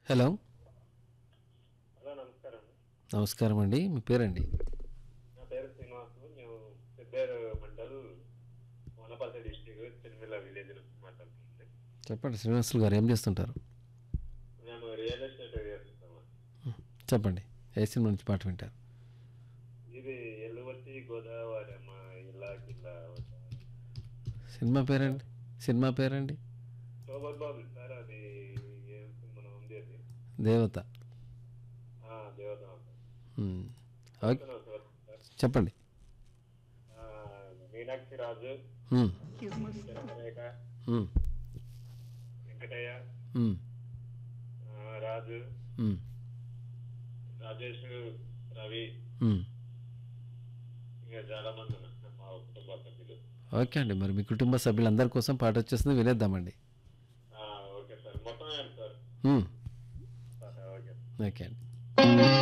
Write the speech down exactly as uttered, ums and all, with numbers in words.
Hello. Hello నమస్కారం అండి. నమస్కారం అండి. మీ పేరండి? నా పేరు శ్రీనివాసు. మేము పెద్దేరు మండల్ వనపర్తి డిస్టిక్ చిన్నమిల్ల విలేజ్ నుంచి మాట్లాడుతుంది. చెప్పండి శ్రీనివాసులు గారు, ఏం చేస్తుంటారు? మేము రియల్ ఎస్టేట్ చేస్తాము. చెప్పండి, ఏ సినిమా నుంచి పాట వింటారు? ఇది ఎల్లువట్టి గోదావరి అమ్మ ఇలా కింద సినిమా పేరండి? సినిమా పేరండి? శోభన్ బాబు సార్. అది ఏం సినిమా ఉంది అది? దేవత. ఆ, దేవత. మ్మ్. ఓకే, వస్తున్నాం సార్. చెప్పండి. ఆ, మీనాక్షి రాజు, మ్మ్. చంద్రరేఖ, మ్మ్. వెంకటయ్య, మ్మ్. ఆ, రాజు, మ్మ్. రాజేష్, రవి, మ్మ్. ఇంకా చాలా మంది ఉన్నారు మా కుటుంబ సభ్యులు. ఓకే అండి, మరి మీ కుటుంబ సభ్యులందరి కోసం పాట వచ్చేసింది, వినేద్దామండి. ఆ, ఓకే సార్. మొత్తం ఏంటి సార్? మ్మ్. ఓకే. ఓకే అండి.